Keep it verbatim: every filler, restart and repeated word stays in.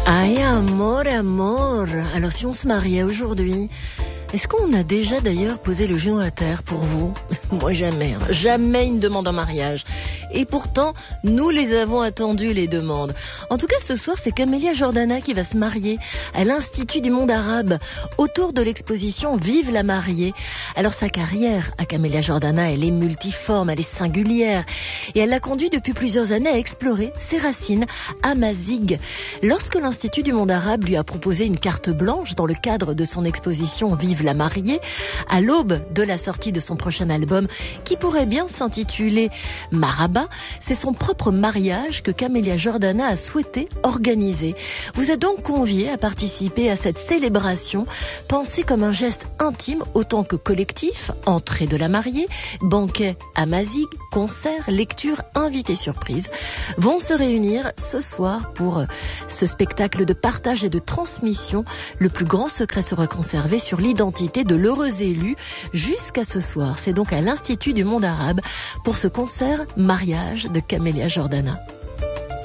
Ay, amor, amor. Alors, si on se mariait aujourd'hui, est-ce qu'on a déjà d'ailleurs posé le genou à terre pour vous? Moi, jamais. Hein. Jamais une demande en mariage. Et pourtant, nous les avons attendues, les demandes. En tout cas, ce soir, c'est Camélia Jordana qui va se marier à l'Institut du monde arabe autour de l'exposition Vive la mariée. Alors, sa carrière à Camélia Jordana, elle est multiforme, elle est singulière. Et elle l'a conduit depuis plusieurs années à explorer ses racines amazighs. Lorsque l'Institut du monde arabe lui a proposé une carte blanche dans le cadre de son exposition Vive la mariée, à l'aube de la sortie de son prochain album, qui pourrait bien s'intituler Maraba, c'est son propre mariage que Camélia Jordana a souhaité organiser. Vous êtes donc conviés à participer à cette célébration, pensée comme un geste intime autant que collectif, entrée de la mariée, banquet amazigh, concert, lecture, invité surprise, vont se réunir ce soir pour ce spectacle de partage et de transmission. Le plus grand secret sera conservé sur l'identité de l'heureux élu jusqu'à ce soir. C'est donc à l'Institut du monde arabe pour ce concert mariage de Camélia Jordana.